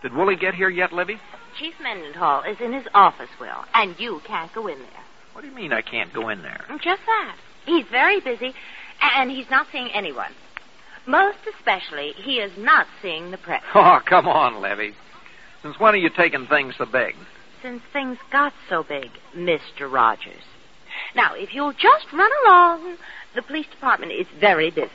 Did Wooly get here yet, Libby? Chief Mendenhall is in his office, Will, and you can't go in there. What do you mean I can't go in there? Just that. He's very busy, and he's not seeing anyone. Most especially, he is not seeing the press. Oh, come on, Libby. Since when are you taking things so big? Since things got so big, Mr. Rogers. Now, if you'll just run along, the police department is very busy.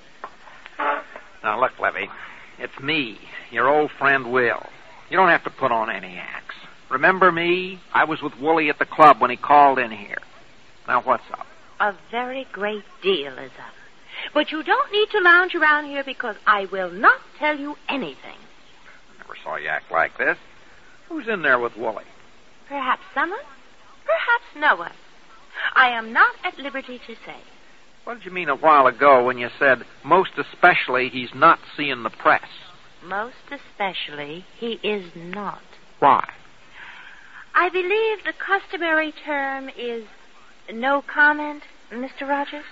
Now, look, Libby, it's me, your old friend Will. You don't have to put on any acts. Remember me? I was with Wooly at the club when he called in here. Now, what's up? A very great deal is up. But you don't need to lounge around here because I will not tell you anything. I never saw you act like this. Who's in there with Wooly? Perhaps someone, perhaps no one. I am not at liberty to say. What did you mean a while ago when you said, most especially, he's not seeing the press? Most especially, he is not. Why? I believe the customary term is no comment, Mr. Rogers.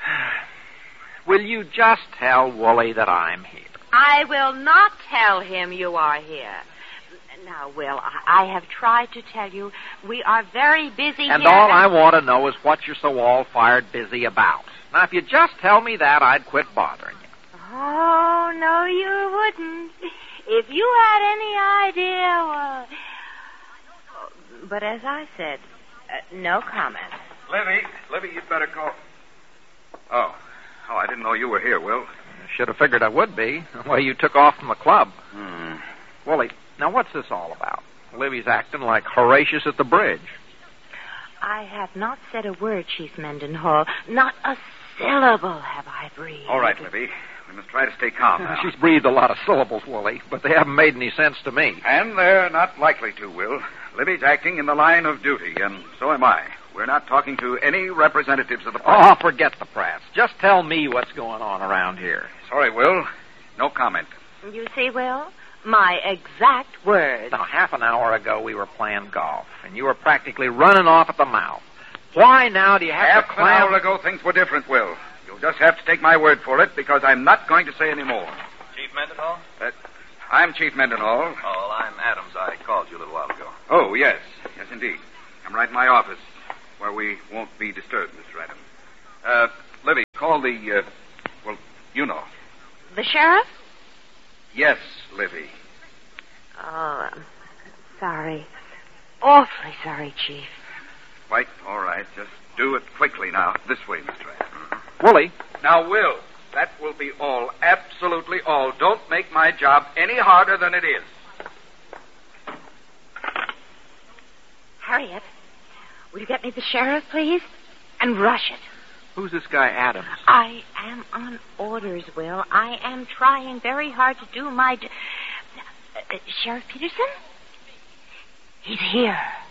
Will you just tell Wooly that I'm here? I will not tell him you are here. Now, Will, I have tried to tell you we are very busy and here. All I want to know is what you're so all-fired busy about. Now, if you just tell me that, I'd quit bothering you. Oh, no, you wouldn't. If you had any idea, well... But as I said, no comment. Libby, you'd better call... Oh, I didn't know you were here, Will. Should have figured I would be, the way you took off from the club. Wooly, now what's this all about? Libby's acting like Horatius at the bridge. I have not said a word, Chief Mendenhall. Not a syllable have I breathed. All right, Libby. We must try to stay calm now. She's breathed a lot of syllables, Wooly, but they haven't made any sense to me. And they're not likely to, Will. Libby's acting in the line of duty, and so am I. We're not talking to any representatives of the press. Oh, forget the press. Just tell me what's going on around here. Sorry, Will. No comment. You see, Will? My exact words. Now, half an hour ago, we were playing golf, and you were practically running off at the mouth. Why now do you have to clam... Half an hour ago, things were different, Will. You'll just have to take my word for it, because I'm not going to say any more. Chief Mendenhall? I'm Chief Mendenhall. Oh, well, I'm Adams. I called you a little while ago. Oh, yes. Yes, indeed. I'm right in my office, where we won't be disturbed, Mr. Adams. Libby, call the, well, you know. The sheriff? Yes, Libby. Oh, I'm sorry. Awfully sorry, Chief. Quite all right. Just do it quickly now. This way, Mr. Adams. Wooly. Now, Will, that will be all. Absolutely all. Don't make my job any harder than it is. Harriet, will you get me the sheriff, please? And rush it. Who's this guy, Adams? I am on orders, Will. I am trying very hard to do my... Sheriff Peterson? He's here.